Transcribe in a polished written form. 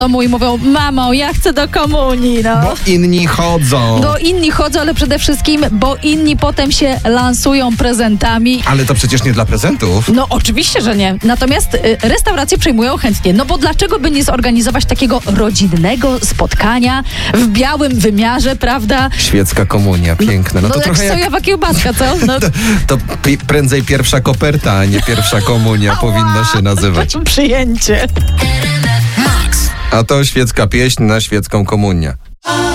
domu i mówią: mamo, ja chcę do komunii, no. Bo inni chodzą. Bo inni chodzą, ale przede wszystkim, bo inni potem się lansują prezentami. Ale to przecież nie dla prezentów. No oczywiście, że nie. Natomiast restauracje przyjmują chętnie. No bo dlaczego by nie zorganizować takiego rodzinnego spotkania w białym wymiarze, prawda? Świecka komunia, piękne. No to trochę jak sojowa kiełbaska, co? No. To prędzej pierwsza koperta, a nie pierwsza komunia powinno się nazywać. Przyjęcie. A to świecka pieśń na świecką komunię.